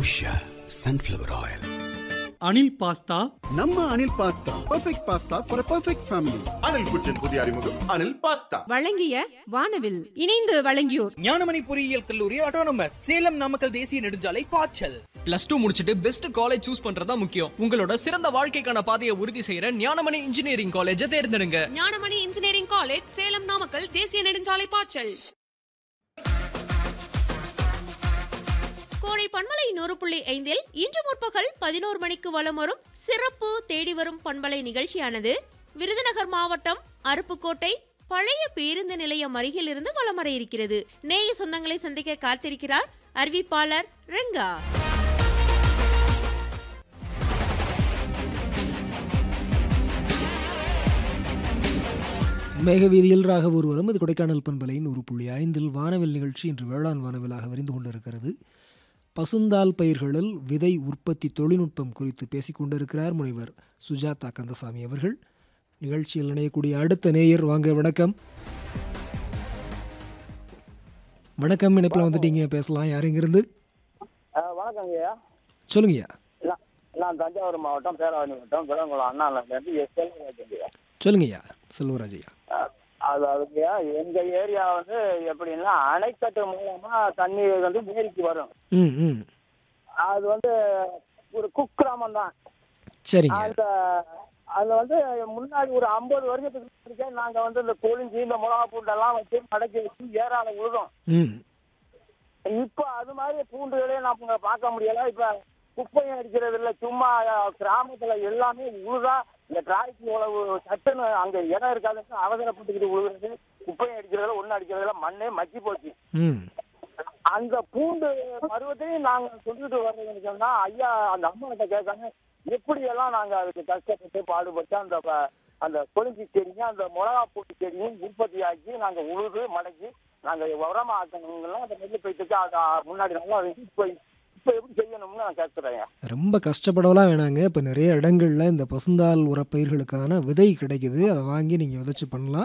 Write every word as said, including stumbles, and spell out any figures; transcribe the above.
Usha sunflower oil. Anil pasta நம்ம Anil pasta perfect pasta for perfect family. Anil குச்சின் புதிய அறிமுகம் அனில் பாஸ்தா. வழங்கிய வானவில் இணைந்து வழங்கியோர் ஞானமணி பொறியியல் கல்லூரி ஆட்டோனமஸ் சேலம் நாமக்கல் தேசிய நெடுஞ்சாலை பாய்ச்சல். பிளஸ் டூ முடிச்சிட்டு பெஸ்ட் காலேஜ் சூஸ் பண்றதா முக்கியம். உங்களோட சிறந்த வாழ்க்கைக்கான பாதையை உறுதி செய்யற ஞானமணி இன்ஜினியரிங் காலேஜை தேர்ந்தெடுங்க. ஞானமணி இன்ஜினியரிங் காலேஜ், சேலம் நாமக்கல் தேசிய நெடுஞ்சாலை பாய்ச்சல். கோடை பண்பலை நூறு புள்ளி ஐந்தில் இன்று முற்பகல் பதினோரு மணிக்கு வலம் வரும் சிறப்பு தேடி வரும் பண்பலை நிகழ்ச்சியானது விருதுநகர் மாவட்டம் அருப்புக்கோட்டை பழைய பேருந்து நிலையம் அருகில் இருந்து வலம் வர இருக்கிறது. நேய சொந்தங்களை சந்திக்க காத்திருக்கிறார் அறிவிப்பாளர் ரெங்கா. மேகவீதியில் ராக ஒருவரும் இது கொடைக்கானல் பண்பலை நூறு புள்ளி ஐந்தில் வானவில் நிகழ்ச்சி இன்று வேளாண் வானவிலாக விரிந்து கொண்டிருக்கிறது. பசுந்தால் பயிர்களில் விதை உற்பத்தி தொழில்நுட்பம் குறித்து பேசிக் கொண்டிருக்கிறார் முனைவர் சுஜாதா கந்தசாமி அவர்கள். நிகழ்ச்சியில் இணையக்கூடிய அடுத்த நேயர், வாங்க. வணக்கம். வணக்கம், இணைப்பில் வந்துட்டீங்க, பேசலாம். யார் இங்கிருந்து? வணக்கங்கய்யா. சொல்லுங்கய்யா. நான் தஞ்சாவூர் மாவட்டம் பேராவணி மாவட்டம் விலங்குளம் அண்ணா. சொல்லுங்கய்யா செல்வராஜையா. அதாவதுங்கய்யா, எங்க ஏரியா வந்து எப்படின்னா அணைக்கட்டு மூலமா தண்ணி வந்து மேரிக்கு வரும். ம் ம் அது வந்து ஒரு குக்கிராமம் தான். சரிங்க. அந்த அதுல வந்து முன்னாடி ஒரு ஐம்பது வருஷத்துக்கு நாங்க வந்து இந்த கொழிஞ்சி இந்த மிளகா பூண்டெல்லாம் வச்சு மடக்கி வச்சு ஏறால உழுதும். ம் இப்ப அது மாதிரி பூண்டுகளே நம்ம பார்க்க முடியல. இப்ப குப்பையும் அடிக்கிறது இல்லை, சும்மா கிராமத்துல எல்லாமே உழுதா இந்த டிராய்க்கு உழவு சட்டுன்னு அங்க இடம் இருக்காதுன்னு அவசரப்பட்டுக்கிட்டு உழுகுறது, குப்பையும் அடிக்கிறதுல ஒன்னும் அடிக்கிறதுல மண்ணே மச்சி போச்சு. அந்த பூண்டு பருவத்தையும் நாங்க சொல்லிட்டு வர்றதுன்னு சொன்னா ஐயா அந்த அம்மா கிட்ட கேட்காங்க, எப்படி எல்லாம் நாங்க அதுக்கு கஷ்டப்பட்டு பாடுபட்டு அந்த அந்த கொழிஞ்சி செடியும் அந்த மிளகா பூண்டு செடியும் உற்பத்தி ஆக்கி நாங்க உழுது மடக்கி நாங்க உரமா ஆக்கணுங்கலாம் அந்த நெல் பயிர்த்துக்கு அதை முன்னாடி நல்லா இப்போ இப்போ எப்படி செய்யணும்னு நான் கேட்குறேன். ரொம்ப கஷ்டப்படலாம் வேணாங்க. இப்போ நிறைய இடங்களில் இந்த பசுந்தால் உரப்பயிர்களுக்கான விதை கிடைக்குது. அதை வாங்கி நீங்கள் விதைச்சி பண்ணலாம்.